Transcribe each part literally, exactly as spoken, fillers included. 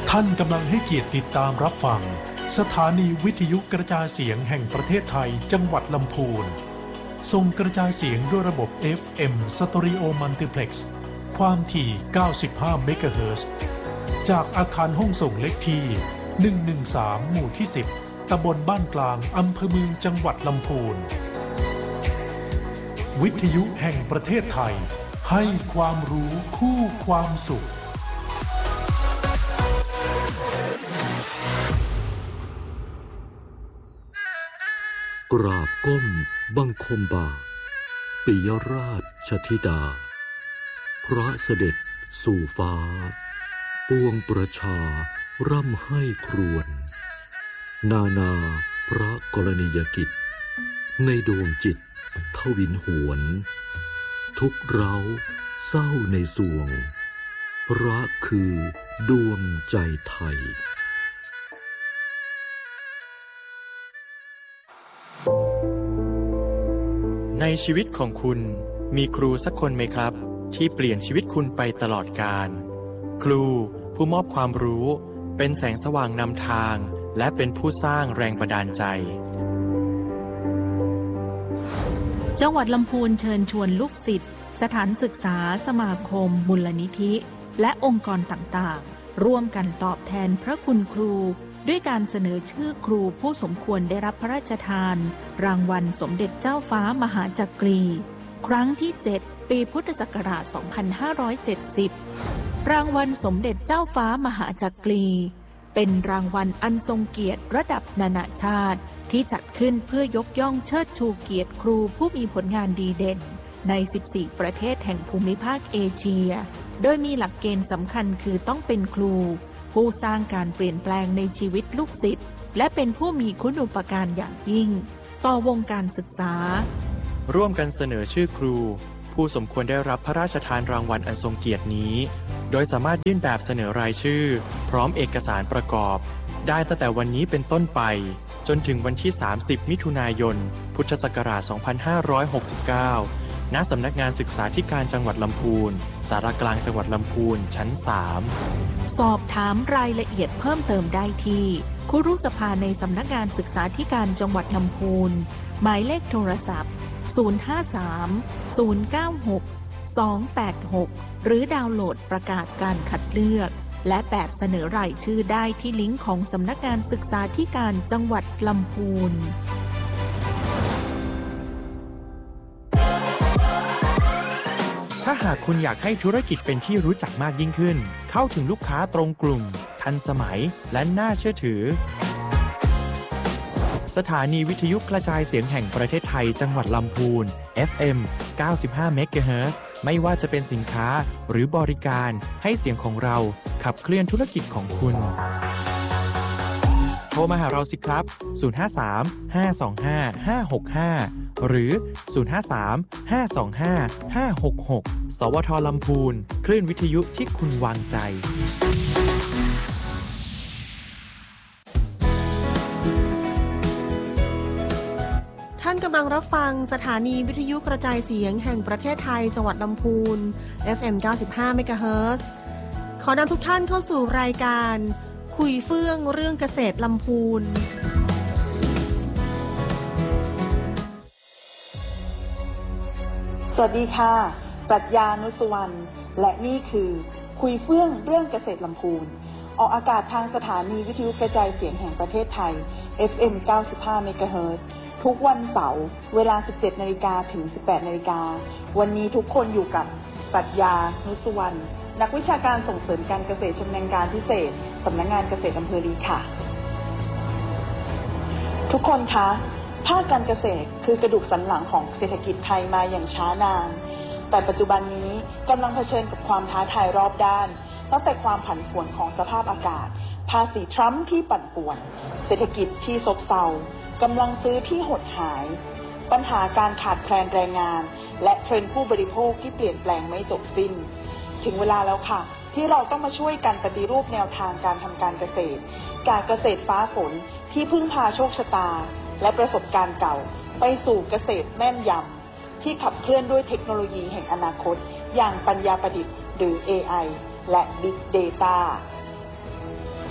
ท่านกำลังให้เกียรติติดตามรับฟังสถานีวิทยุกระจายเสียงแห่งประเทศไทยจังหวัดลำพูนส่งกระจายเสียงด้วยระบบ เอฟ เอ็ม Stereo Multiplex ความถี่เก้าสิบห้าเมกะเฮิรตซ์จากอาคารห้องส่งเลขที่หนึ่งหนึ่งสามหมู่ที่สิบตำบลบ้านกลางอำเภอเมืองจังหวัดลำพูนวิทยุแห่งประเทศไทยให้ความรู้คู่ความสุขกราบก้มบังคมบาทปิยราชธิดาพระเสด็จสู่ฟ้าปวงประชาร่ำให้ครวญนานาพระกรณียกิจในดวงจิตทวินหวนทุกเร้าเศร้าในสวงพระคือดวงใจไทยในชีวิตของคุณมีครูสักคนไหมครับที่เปลี่ยนชีวิตคุณไปตลอดกาลครูผู้มอบความรู้เป็นแสงสว่างนำทางและเป็นผู้สร้างแรงบันดาลใจจังหวัดลำพูนเชิญชวนลูกศิษย์สถานศึกษาสมาคมมูลนิธิและองค์กรต่างๆร่วมกันตอบแทนพระคุณครูด้วยการเสนอชื่อครูผู้สมควรได้รับพระราชทานรางวัลสมเด็จเจ้าฟ้ามหาจักรีครั้งที่เจ็ดปีพุทธศักราชสองพันห้าร้อยเจ็ดสิบรางวัลสมเด็จเจ้าฟ้ามหาจักรีเป็นรางวัลอันทรงเกียรติระดับนานาชาติที่จัดขึ้นเพื่อยกย่องเชิดชูเกียรติครูผู้มีผลงานดีเด่นในสิบสี่ประเทศแห่งภูมิภาคเอเชียโดยมีหลักเกณฑ์สำคัญคือต้องเป็นครูผู้สร้างการเปลี่ยนแปลงในชีวิตลูกศิษย์และเป็นผู้มีคุณูปการอย่างยิ่งต่อวงการศึกษาร่วมกันเสนอชื่อครูผู้สมควรได้รับพระราชทานรางวัลอันทรงเกียรตินี้โดยสามารถยื่นแบบเสนอรายชื่อพร้อมเอกสารประกอบได้ตั้งแต่วันนี้เป็นต้นไปจนถึงวันที่สามสิบมิถุนายนพุทธศักราชสองพันห้าร้อยหกสิบเก้าณสำนักงานศึกษาธิการจังหวัดลำพูนสารกลางจังหวัดลำพูนชั้นสามสอบถามรายละเอียดเพิ่มเติมได้ที่ครุสภาในสำนักงานศึกษาธิการจังหวัดลำพูนหมายเลขโทรศัพท์ศูนย์ ห้า สาม ศูนย์ เก้า หก สอง แปด หกหรือดาวน์โหลดประกาศการคัดเลือกและแบบเสนอรายชื่อได้ที่ลิงก์ของสำนักงานศึกษาธิการจังหวัดลำพูนถ้าหากคุณอยากให้ธุรกิจเป็นที่รู้จักมากยิ่งขึ้นเข้าถึงลูกค้าตรงกลุ่มทันสมัยและน่าเชื่อถือสถานีวิทยุกระจายเสียงแห่งประเทศไทยจังหวัดลำพูน เอฟ เอ็ม เก้าสิบห้าเมกะเฮิรตซ์ไม่ว่าจะเป็นสินค้าหรือบริการให้เสียงของเราขับเคลื่อนธุรกิจของคุณโทรมาหาเราสิครับศูนย์ ห้า สาม ห้า สอง ห้า ห้า หก ห้าหรือศูนย์ ห้า สาม ห้า สอง ห้า ห้า หก หกสวทลำพูนคลื่นวิทยุที่คุณวางใจท่านกำลังรับฟังสถานีวิทยุกระจายเสียงแห่งประเทศไทยจังหวัดลำพูน เอฟ เอ็ม เก้าสิบห้าเมกะเฮิรตซ์ขอนำทุกท่านเข้าสู่รายการคุยเฟื่องเรื่องเกษตรลำพูนสวัสดีค่ะปรัชญา นุสวรรณและนี่คือคุยเฟื่องเรื่องเกษตรลำพูนออกอากาศทางสถานีวิทยุกระจายเสียงแห่งประเทศไทย เอฟ เอ็ม เก้าสิบห้าเมกะเฮิรตซ์ทุกวันเสาร์เวลา สิบเจ็ดนาฬิกา ถึง สิบแปดนาฬิกา วันนี้ทุกคนอยู่กับปรัชญา นุสวรรณนักวิชาการส่งเสริมการเกษตรชำนาญการพิเศษสำนักงานเกษตรอำเภอลีค่ะทุกคนคะภาคการเกษตรคือกระดูกสันหลังของเศรษฐกิจไทยมาอย่างช้านานแต่ปัจจุบันนี้กำลังเผชิญกับความท้าทายรอบด้านตั้งแต่ความผันผวนของสภาพอากาศภาษีทรัมป์ที่ปั่นป่วนเศรษฐกิจที่ซบเซากำลังซื้อที่หดหายปัญหาการขาดแคลนแรงงานและเทรนด์ผู้บริโภคที่เปลี่ยนแปลงไม่จบสิ้นถึงเวลาแล้วค่ะที่เราต้องมาช่วยกันปฏิรูปแนวทางการทำการเกษตรการเกษตรฟ้าฝนที่พึ่งพาโชคชะตาและประสบการณ์เก่าไปสู่เกษตรแม่นยำที่ขับเคลื่อนด้วยเทคโนโลยีแห่งอนาคตอย่างปัญญาประดิษฐ์หรือ เอ ไอ และ Big Data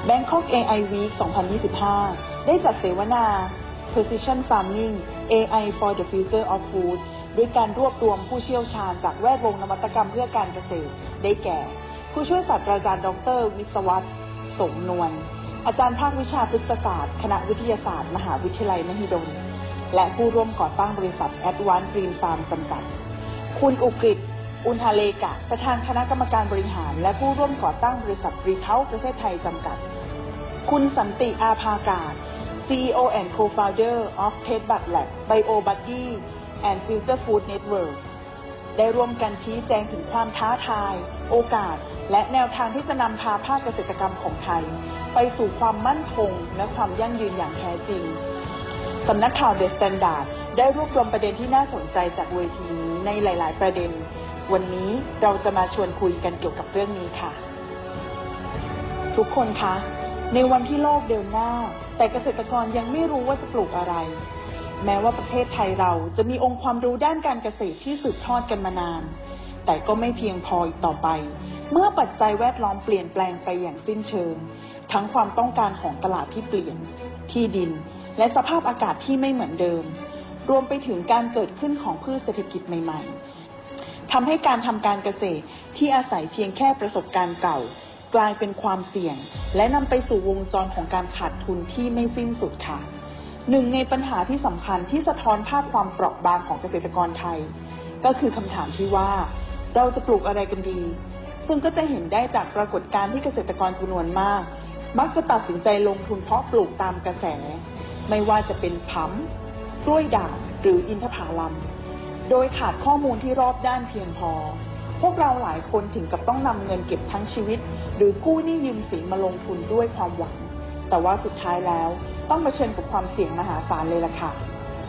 Bangkok เอ ไอ Week สองพันยี่สิบห้าได้จัดเสวนา Precision Farming เอ ไอ for the Future of Food ด้วยการรวบรวมผู้เชี่ยวชาญจากแวดวงนวัตกรรมเพื่อการเกษตรได้แก่ผู้ช่วยศาสตราจารย์ดรวิศวัฒน์สมนวลอาจารย์ภาควิชาพฤกษศาสตร์คณะวิทยาศาสตร์มหาวิทยาลัยมหิดลและผู้ร่วมก่อตั้งบริษัท Advanced Green Farm จำกัดคุณอุกฤษอุณหเลกะประธานคณะกรรมการบริหารและผู้ร่วมก่อตั้งบริษัทรีเท้าประเทศไทยจำกัดคุณสันติอาภากาศ ซี อี โอ and Co-founder of TestBud Lab BioBuddy and Future Food Network ได้ร่วมกันชี้แจงถึงความท้าทายโอกาสและแนวทางที่จะนำพาภาคเกษตรกรรมของไทยไปสู่ความมั่นคงและความยั่งยืนอย่างแท้จริงสำนักข่าว The Standard ได้รวบรวมประเด็นที่น่าสนใจจากเวทีนี้ในหลายๆประเด็นวันนี้เราจะมาชวนคุยกันเกี่ยวกับเรื่องนี้ค่ะทุกคนคะในวันที่โลกเดินหน้าแต่เกษตรกรยังไม่รู้ว่าจะปลูกอะไรแม้ว่าประเทศไทยเราจะมีองค์ความรู้ด้านการเกษตรที่สืบทอดกันมานานแต่ก็ไม่เพียงพออีกต่อไปเมื่อปัจจัยแวดล้อมเปลี่ยนแปลงไปอย่างสิ้นเชิงทั้งความต้องการของตลาดที่เปลี่ยนที่ดินและสภาพอากาศที่ไม่เหมือนเดิมรวมไปถึงการเกิดขึ้นของพืชเศรษฐกิจใหม่ๆทำให้การทำการเกษตรที่อาศัยเพียงแค่ประสบการณ์เก่ากลายเป็นความเสี่ยงและนำไปสู่วงจรของการขาดทุนที่ไม่สิ้นสุดค่ะหนึ่งในปัญหาที่สำคัญที่สะท้อนภาพความเปราะบางของเกษตรกรไทยก็คือคำถามที่ว่าเราจะปลูกอะไรกันดีซึ่งก็จะเห็นได้จากปรากฏการณ์ที่เกษตรกรจำนวนมากมักจะตัดสินใจลงทุนเพาะปลูกตามกระแสไม่ว่าจะเป็นผำกล้วยด่างหรืออินทผลัมโดยขาดข้อมูลที่รอบด้านเพียงพอพวกเราหลายคนถึงกับต้องนำเงินเก็บทั้งชีวิตหรือกู้หนี้ยืมสินมาลงทุนด้วยความหวังแต่ว่าสุดท้ายแล้วต้องเผชิญกับความเสี่ยงมหาศาลเลยล่ะค่ะ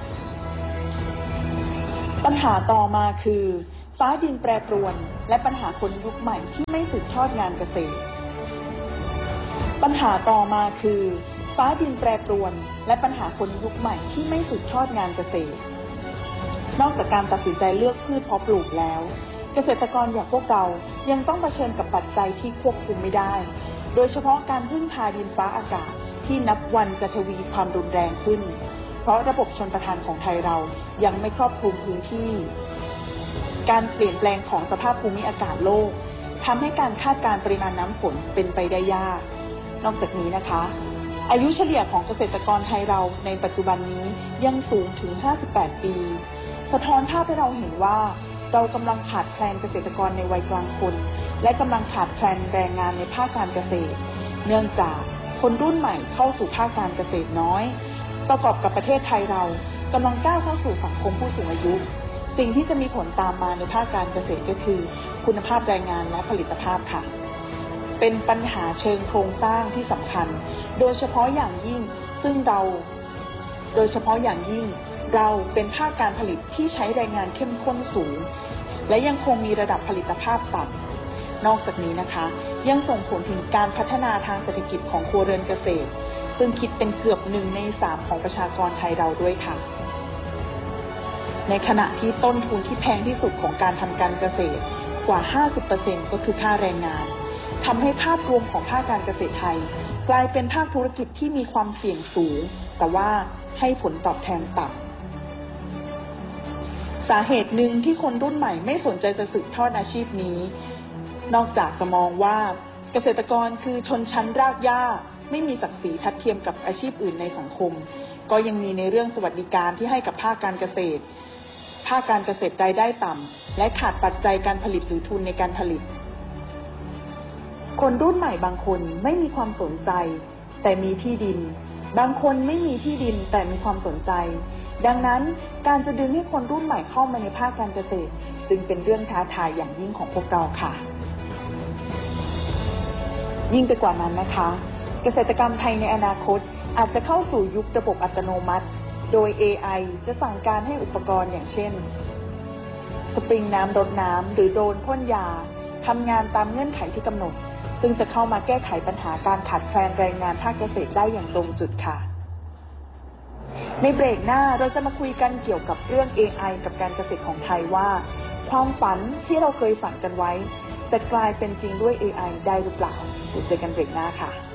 ปัญหาต่อมาคือฟ้าดินแปรปรวนและปัญหาคนยุคใหม่ที่ไม่สืบทอดงานเกษตรปัญหาต่อมาคือฟ้าดินแปรปรวนและปัญหาคนยุคใหม่ที่ไม่สืบทอดงานเกษตรนอกจากการตัดสินใจเลือกพืชเพาะปลูกแล้วเกษตรกรอย่างพวกเรายังต้องเผชิญกับปัจจัยที่ควบคุมไม่ได้โดยเฉพาะการพึ่งพาดินฟ้าอากาศที่นับวันจะทวีความรุนแรงขึ้นเพราะระบบชลประทานของไทยเรายังไม่ครอบคลุมพื้นที่การเปลี่ยนแปลงของสภาพภูมิอากาศโลกทำให้การคาดการณ์ปริมาณน้ำฝนเป็นไปได้ยากนอกจากนี้นะคะอายุเฉลี่ยของเกษตรกรไทยเราในปัจจุบันนี้ยังสูงถึงห้าสิบแปดปีสะท้อนภาพให้เราเห็นว่าเรากำลังขาดแคลนเกษตรกรในวัยกลางคนและกำลังขาดแคลนแรงงานในภาคการเกษตรเนื่องจากคนรุ่นใหม่เข้าสู่ภาคการเกษตรน้อยประกอบกับประเทศไทยเรากำลังก้าวเข้าสู่สังคมผู้สูงอายุสิ่งที่จะมีผลตามมาในภาคการเกษตรก็คือคุณภาพแรงงานและผลิตภาพค่ะเป็นปัญหาเชิงโครงสร้างที่สำคัญโดยเฉพาะอย่างยิ่งซึ่งเราโดยเฉพาะอย่างยิ่งเราเป็นภาคการผลิตที่ใช้แรงงานเข้มข้นสูงและยังคงมีระดับผลิตภาพต่ำนอกจากนี้นะคะยังส่งผลถึงการพัฒนาทางเศรษฐกิจของครัวเรือนเกษตรซึ่งคิดเป็นเกือบหนึ่งในสามของประชากรไทยเราด้วยค่ะในขณะที่ต้นทุนที่แพงที่สุดของการทำการเกษตรกว่า ห้าสิบเปอร์เซ็นต์ ก็คือค่าแรงงานทำให้ภาพรวมของภาคการเกษตรไทยกลายเป็นภาคธุรกิจที่มีความเสี่ยงสูงแต่ว่าให้ผลตอบแทนต่ำสาเหตุหนึ่งที่คนรุ่นใหม่ไม่สนใจจะสืบทอดอาชีพนี้นอกจากจะมองว่าเกษตรกรคือชนชั้นรากหญ้าไม่มีศักดิ์ศรีทัดเทียมกับอาชีพอื่นในสังคมก็ยังมีในเรื่องสวัสดิการที่ให้กับภาคการเกษตรภาคการเกษตรรายได้ต่ำและขาดปัจจัยการผลิตหรือทุนในการผลิตคนรุ่นใหม่บางคนไม่มีความสนใจแต่มีที่ดินบางคนไม่มีที่ดินแต่มีความสนใจดังนั้นการจะดึงให้คนรุ่นใหม่เข้ามาในภาคการเกษตรจึงเป็นเรื่องท้าทายอย่างยิ่งของพวกเราค่ะยิ่งไปกว่านั้นนะคะเกษตรกรรมไทยในอนาคตอาจจะเข้าสู่ยุคระบบอัตโนมัติโดย เอ ไอ จะสั่งการให้อุปกรณ์อย่างเช่นสปริงน้ำรดน้ำหรือโดรนพ่นยาทำงานตามเงื่อนไขที่กำหนดซึ่งจะเข้ามาแก้ไขปัญหาการขาดแคลนแรงงานภาคเกษตรได้อย่างตรงจุดค่ะในเบรกหน้าเราจะมาคุยกันเกี่ยวกับเรื่อง เอ ไอ กับการเกษตรของไทยว่าความฝันที่เราเคยฝันกันไว้จะกลายเป็นจริงด้วย เอ ไอ ได้หรือเปล่าเดี๋ยวเจอกันเบรกหน้าค่ะ